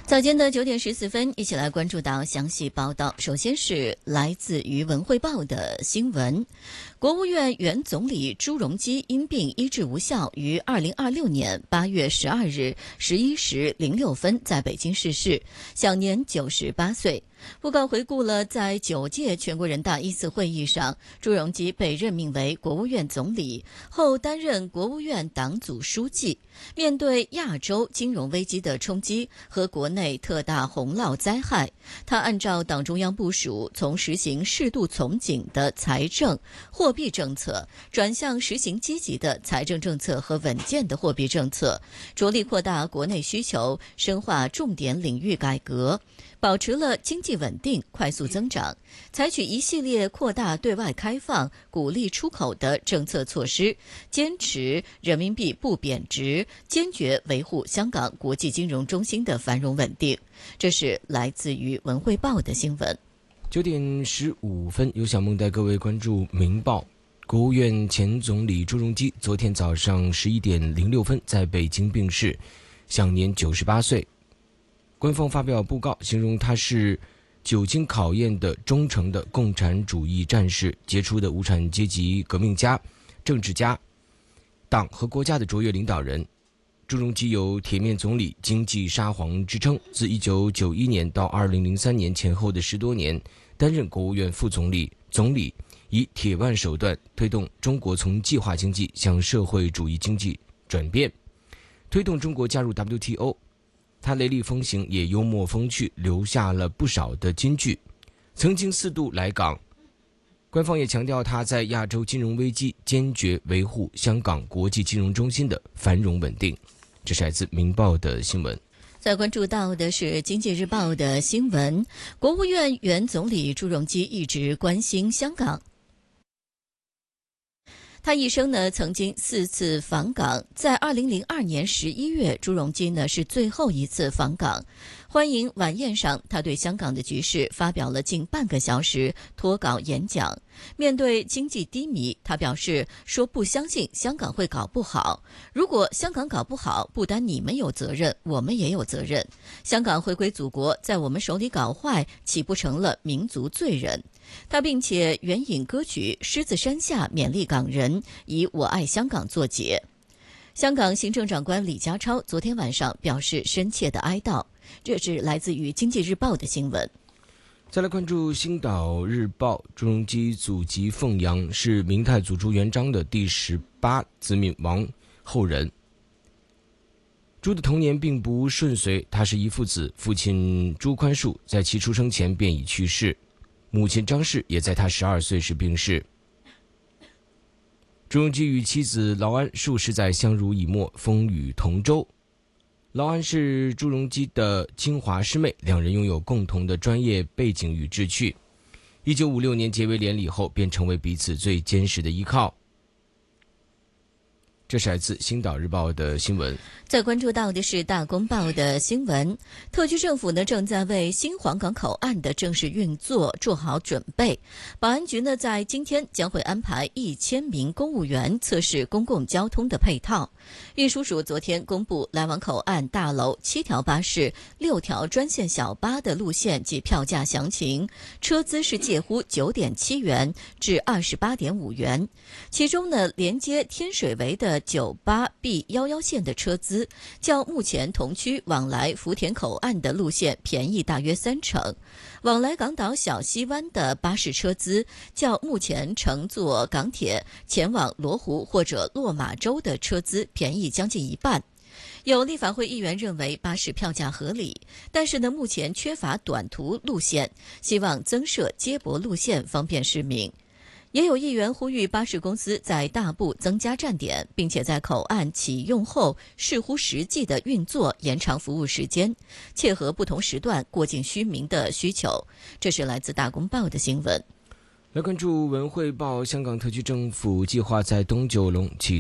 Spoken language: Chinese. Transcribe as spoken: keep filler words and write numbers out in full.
早间的九点十四分，一起来关注到详细报道。首先是来自于文汇报的新闻：国务院原总理朱镕基因病医治无效，于二零二六年八月十二日十一时零六分在北京逝世，享年九十八岁。报告回顾了在九届全国人大一次会议上，朱镕基被任命为国务院总理后，担任国务院党组书记。面对亚洲金融危机的冲击和国内特大洪涝灾害，他按照党中央部署，从实行适度从紧的财政货币政策，转向实行积极的财政政策和稳健的货币政策，着力扩大国内需求，深化重点领域改革，保持了经济稳定、快速增长，采取一系列扩大对外开放、鼓励出口的政策措施，坚持人民币不贬值，坚决维护香港国际金融中心的繁荣稳定。这是来自于文汇报的新闻。 九点十五分，由小梦带各位关注明报。国务院前总理朱镕基昨天早上十一点零六分在北京病逝，享年九十八岁。官方发表布告，形容他是久经考验的忠诚的共产主义战士，杰出的无产阶级革命家、政治家，党和国家的卓越领导人。朱镕基有铁面总理、经济沙皇之称，自一九九一年到二零零三年前后的十多年，担任国务院副总理、总理，以铁腕手段推动中国从计划经济向社会主义经济转变，推动中国加入 W T O。他雷厉风行，也幽默风趣，留下了不少的金句。曾经四度来港，官方也强调他在亚洲金融危机坚决维护香港国际金融中心的繁荣稳定。这是来自《明报》的新闻。 再关注到的是《经济日报》的新闻：国务院原总理朱镕基一直关心香港。他一生呢曾经四次访港，在二零零二年十一月，朱镕基呢是最后一次访港。欢迎晚宴上，他对香港的局势发表了近半个小时脱稿演讲。面对经济低迷，他表示说不相信香港会搞不好。如果香港搞不好，不单你们有责任，我们也有责任。香港回归祖国，在我们手里搞坏，岂不成了民族罪人？他并且援引歌曲《狮子山下》勉励港人，以我爱香港作结。香港行政长官李家超昨天晚上表示深切的哀悼。这是来自于《经济日报》的新闻。 再来关注《星岛日报》，朱镕基祖籍凤阳，是明太祖朱元璋的第十八子敏王后人。朱的童年并不顺遂，他是一父子，父亲朱宽恕在其出生前便已去世，母亲张氏也在他十二岁时病逝。朱镕基与妻子劳安数十载相濡以沫，风雨同舟。劳安是朱镕基的清华师妹，两人拥有共同的专业背景与志趣。一九五六年结为连理后，便成为彼此最坚实的依靠。这是来自《星岛日报》的新闻。 再关注到的是《大公报》的新闻，特区政府呢正在为新皇岗口岸的正式运作做好准备。保安局呢在今天将会安排一千名公务员测试公共交通的配套。运输署昨天公布来往口岸大楼七条巴士、六条专线小巴的路线及票价详情，车资是介乎九点七元至二十八点五元。其中呢，连接天水围的九八 B 一一线的车资较目前同区往来福田口岸的路线便宜大约三成，往来港岛小西湾的巴士车资较目前乘坐港铁前往罗湖或者落马洲的车资便宜将近一半。有立法会议员认为巴士票价合理，但是呢，目前缺乏短途路线，希望增设接驳路线方便市民。也有议员呼吁巴士公司在大部增加站点，并且在口岸启用后视乎实际的运作延长服务时间，切合不同时段过境居民的需求。这是来自大公报的新闻。 来关注文汇报，香港特区政府计划在东九龙启